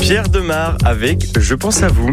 Pierre Demar avec Je pense à vous.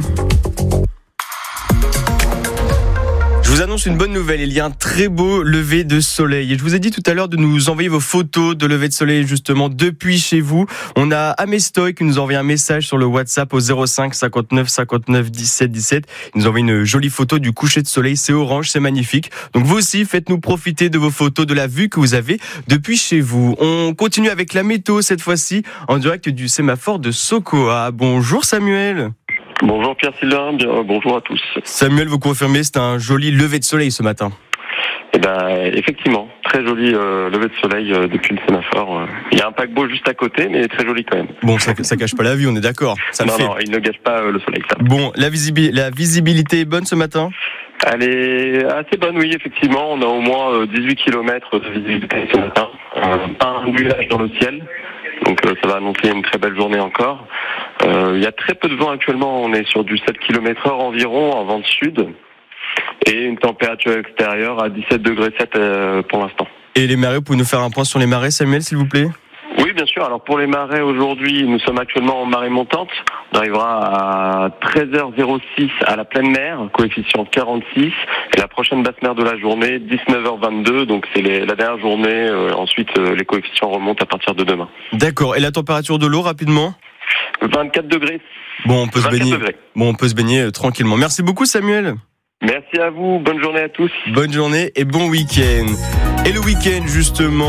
Je vous annonce une bonne nouvelle, il y a un très beau lever de soleil. Et je vous ai dit tout à l'heure de nous envoyer vos photos de lever de soleil justement depuis chez vous. On a Amestoy qui nous a envoyé un message sur le WhatsApp au 05 59 59 17 17. Il nous a envoyé une jolie photo du coucher de soleil, c'est orange, c'est magnifique. Donc vous aussi, faites-nous profiter de vos photos, de la vue que vous avez depuis chez vous. On continue avec la météo cette fois-ci, en direct du sémaphore de Sokoa. Bonjour Samuel. Bonjour Pierre-Sylvain, bonjour à tous. Samuel, vous confirmez, c'est un joli lever de soleil ce matin. Eh ben, effectivement, très joli lever de soleil depuis le sémaphore. Il y a un paquebot juste à côté, mais très joli quand même. Bon, ça cache pas la vue, on est d'accord. Non, il ne gâche pas le soleil. Ça. Bon, la visibilité est bonne ce matin ? Elle est assez bonne, oui, effectivement. On a au moins 18 km de visibilité ce matin. Pas un nuage dans le ciel. Donc ça va annoncer une très belle journée encore. Il y a très peu de vent actuellement, on est sur du 7 km/h environ en vent de sud et une température extérieure à 17 degrés 7 pour l'instant. Et les marées, vous pouvez nous faire un point sur les marées, Samuel, s'il vous plaît ? Oui, bien sûr. Alors pour les marées aujourd'hui, nous sommes actuellement en marée montante. On arrivera à 13h06 à la pleine mer, coefficient 46. Et la prochaine basse mer de la journée, 19h22. Donc c'est la dernière journée. Ensuite, les coefficients remontent à partir de demain. D'accord. Et la température de l'eau, rapidement ? 24 degrés. Bon, on peut se baigner. Bon, on peut se baigner tranquillement. Merci beaucoup, Samuel. Merci à vous. Bonne journée à tous. Bonne journée et bon week-end. Et le week-end, justement.